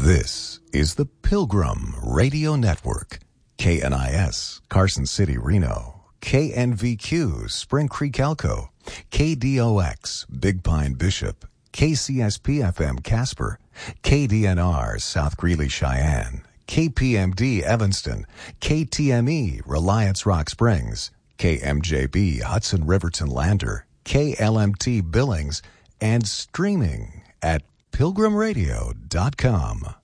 This is the Pilgrim Radio Network. KNIS, Carson City, Reno. KNVQ, Spring Creek, Elko. KDOX, Big Pine, Bishop. KCSP-FM, Casper. KDNR, South Greeley, Cheyenne. KPMD, Evanston. KTME, Reliance Rock Springs. KMJB, Hudson Riverton, Lander. KLMT, Billings. And streaming at pilgrimradio.com.